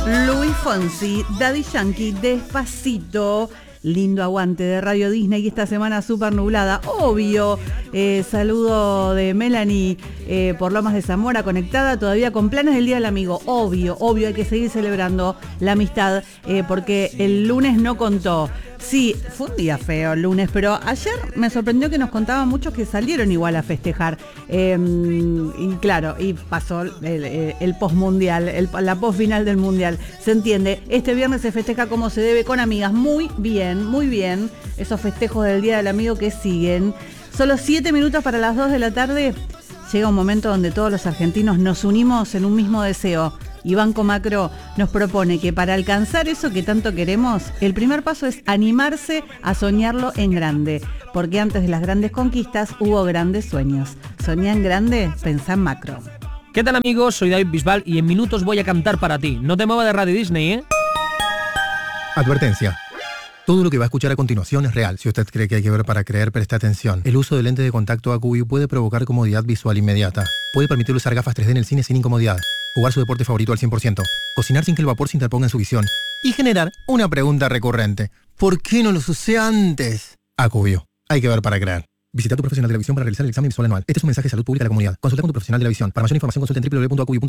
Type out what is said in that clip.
Luis Fonsi, Daddy Yankee, Despacito. Lindo aguante de Radio Disney y esta semana súper nublada, obvio. Saludo de Melanie por Lomas de Zamora, conectada todavía con planes del Día del Amigo. Obvio, hay que seguir celebrando la amistad porque el lunes no contó. Sí, fue un día feo el lunes, pero ayer me sorprendió que nos contaban muchos que salieron igual a festejar. Y claro, y pasó el post-mundial, la post-final del mundial. Se entiende, este viernes se festeja como se debe con amigas. Muy bien. Esos festejos del Día del Amigo que siguen. Solo 7 minutos para las 2 de la tarde. Llega un momento donde todos los argentinos nos unimos en un mismo deseo. Y Banco Macro nos propone que para alcanzar eso que tanto queremos, el primer paso es animarse a soñarlo en grande. Porque antes de las grandes conquistas hubo grandes sueños. Soñá en grande, pensá en macro. ¿Qué tal, amigos? Soy David Bisbal y en minutos voy a cantar para ti. No te muevas de Radio Disney, ¿eh? Advertencia. Todo lo que va a escuchar a continuación es real. Si usted cree que hay que ver para creer, preste atención. El uso de lente de contacto AcuView puede provocar comodidad visual inmediata. Puede permitir usar gafas 3D en el cine sin incomodidad. Jugar su deporte favorito al 100%. Cocinar sin que el vapor se interponga en su visión. Y generar una pregunta recurrente. ¿Por qué no los usé antes? AcuView. Hay que ver para creer. Visita a tu profesional de la visión para realizar el examen visual anual. Este es un mensaje de salud pública de la comunidad. Consulta con tu profesional de la visión. Para mayor información consulta en www.acuview.com.